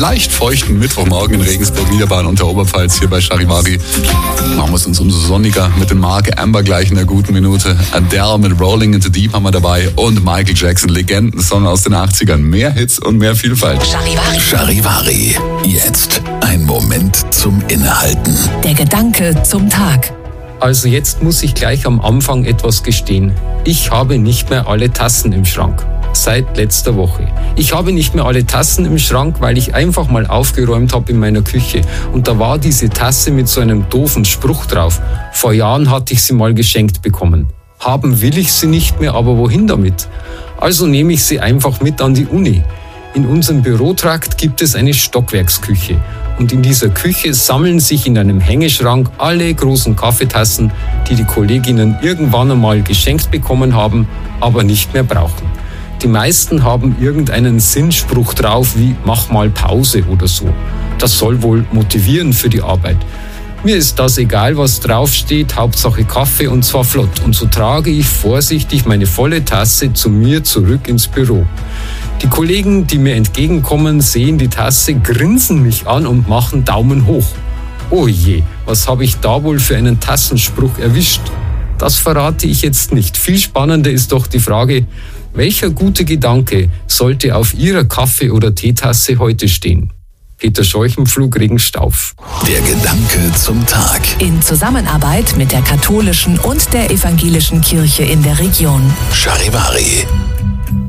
leicht feuchten Mittwochmorgen in Regensburg, Niederbayern und der Oberpfalz hier bei Charivari. Machen wir es uns umso sonniger mit den Marke Amber gleich in der guten Minute. Adele mit Rolling into Deep haben wir dabei und Michael Jackson, Legenden-Song aus den 80ern. Mehr Hits und mehr Vielfalt. Charivari. Jetzt ein Moment zum Innehalten. Der Gedanke zum Tag. Also jetzt muss ich gleich am Anfang etwas gestehen. Ich habe nicht mehr alle Tassen im Schrank. Seit letzter Woche. Ich habe nicht mehr alle Tassen im Schrank, weil ich einfach mal aufgeräumt habe in meiner Küche. Und da war diese Tasse mit so einem doofen Spruch drauf. Vor Jahren hatte ich sie mal geschenkt bekommen. Haben will ich sie nicht mehr, aber wohin damit? Also nehme ich sie einfach mit an die Uni. In unserem Bürotrakt gibt es eine Stockwerksküche. Und in dieser Küche sammeln sich in einem Hängeschrank alle großen Kaffeetassen, die die Kolleginnen irgendwann einmal geschenkt bekommen haben, aber nicht mehr brauchen. Die meisten haben irgendeinen Sinnspruch drauf wie „Mach mal Pause" oder so. Das soll wohl motivieren für die Arbeit. Mir ist das egal, was draufsteht, Hauptsache Kaffee und zwar flott. Und so trage ich vorsichtig meine volle Tasse zu mir zurück ins Büro. Die Kollegen, die mir entgegenkommen, sehen die Tasse, grinsen mich an und machen Daumen hoch. Oh je, was habe ich da wohl für einen Tassenspruch erwischt? Das verrate ich jetzt nicht. Viel spannender ist doch die Frage, welcher gute Gedanke sollte auf Ihrer Kaffee- oder Teetasse heute stehen? Peter Scheuchenpflug, Regenstauf. Der Gedanke zum Tag. In Zusammenarbeit mit der katholischen und der evangelischen Kirche in der Region. Charivari.